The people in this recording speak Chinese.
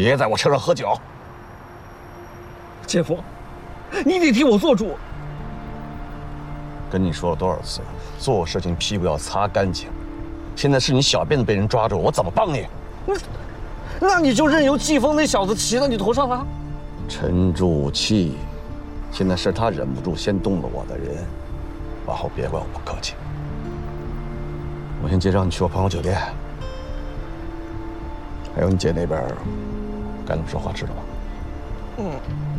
别在我车上喝酒。 姐夫，你得替我做主。 跟你说了多少次了，做事情屁股要擦干净。现在是你小辫子被人抓住，我怎么帮你？ 那你就任由季风那小子骑到你头上了。 沉住气，现在是他忍不住先动了我的人，往后别怪我不客气。我先接上你去我朋友酒店。还有你姐那边，该怎么说话知道吗？ 嗯。